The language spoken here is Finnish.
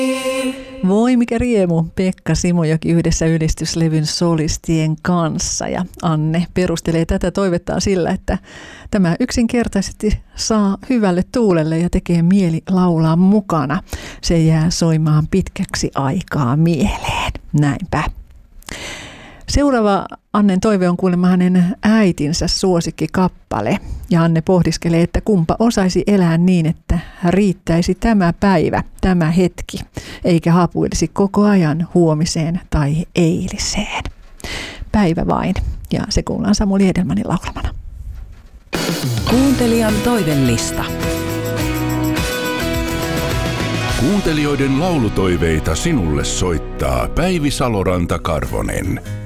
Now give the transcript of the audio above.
Voi mikä riemu, Pekka Simojoki yhdessä ylistyslevyn solistien kanssa, ja Anne perustelee tätä toivettaan sillä, että tämä yksinkertaisesti saa hyvälle tuulelle ja tekee mieli laulaa mukana. Se jää soimaan pitkäksi aikaa mieleen. Näinpä. Seuraava Annen toive on kuulemma hänen äitinsä suosikkikappale. Ja Anne pohdiskelee, että kumpa osaisi elää niin, että riittäisi tämä päivä, tämä hetki, eikä hapuilisi koko ajan huomiseen tai eiliseen. Päivä vain. Ja se kuullaan Samuli Edelmanin laulamana. Kuuntelijan toivellista. Kuuntelijoiden laulutoiveita sinulle soittaa Päivi Saloranta-Karvonen.